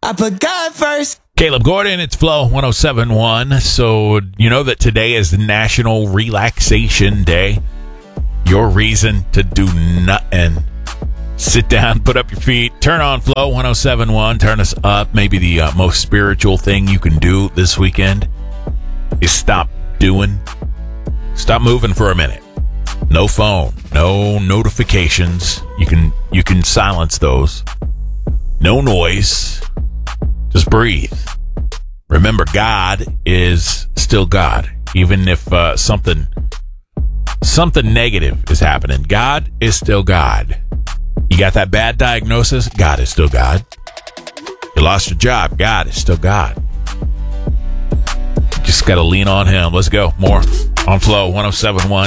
I put God first. Caleb Gordon, it's Flow 107.1. So, you know that today is National Relaxation Day. Your reason to do nothing. Sit down, put up your feet, turn on Flow 107.1, turn us up. Maybe the most spiritual thing you can do this weekend is stop moving for a minute. No phone, no notifications. You can silence those. No noise. Just breathe. Remember, God is still God. Even if something negative is happening, God is still God. You got that bad diagnosis, God is still God. You lost your job, God is still God. Just got to lean on him. Let's go. More on Flow 107.1.